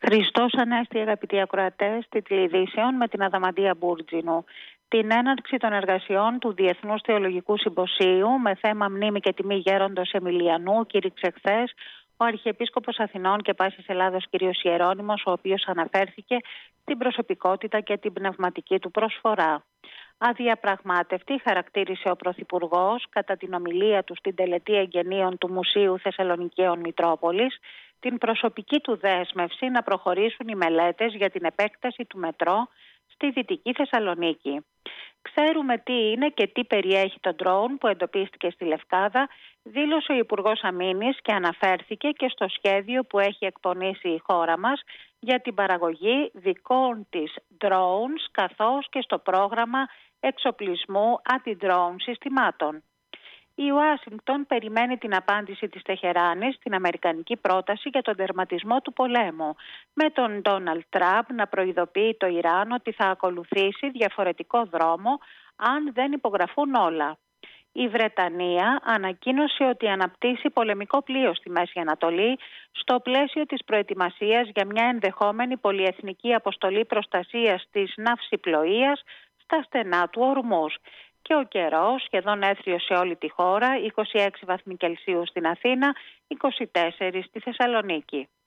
Χριστός Ανέστη, αγαπητοί ακροατές, τίτλοι ειδήσεων με την Αδαμαντία Μπούρτζινου. Την έναρξη των εργασιών του Διεθνούς Θεολογικού Συμποσίου με θέμα μνήμη και τιμή γέροντος Εμιλιανού κήρυξε χθες ο Αρχιεπίσκοπος Αθηνών και Πάσης Ελλάδος κ. Ιερώνυμος, ο οποίος αναφέρθηκε στην προσωπικότητα και την πνευματική του προσφορά. Αδιαπραγμάτευτη χαρακτήρισε ο Πρωθυπουργός κατά την ομιλία του στην τελετή εγγενείων του Μουσείου Θεσσαλονικαίων Μητρόπολης την προσωπική του δέσμευση να προχωρήσουν οι μελέτες για την επέκταση του μετρό στη Δυτική Θεσσαλονίκη. Ξέρουμε τι είναι και τι περιέχει το ντρόουν που εντοπίστηκε στη Λευκάδα, δήλωσε ο Υπουργός Αμήνης και αναφέρθηκε και στο σχέδιο που έχει εκπονήσει η χώρα μας για την παραγωγή δικών της drones, καθώς και στο πρόγραμμα εξοπλισμού αντι-drone συστημάτων. Η Ουάσιγκτον περιμένει την απάντηση της Τεχεράνης στην αμερικανική πρόταση για τον τερματισμό του πολέμου, με τον Ντόναλντ Τραμπ να προειδοποιεί το Ιράν ότι θα ακολουθήσει διαφορετικό δρόμο αν δεν υπογραφούν όλα. Η Βρετανία ανακοίνωσε ότι αναπτύσσει πολεμικό πλοίο στη Μέση Ανατολή στο πλαίσιο της προετοιμασίας για μια ενδεχόμενη πολυεθνική αποστολή προστασίας της ναυσιπλοείας στα στενά του Ορμούζ. Και ο καιρός σχεδόν έθριος σε όλη τη χώρα, 26 βαθμοί Κελσίου στην Αθήνα, 24 στη Θεσσαλονίκη.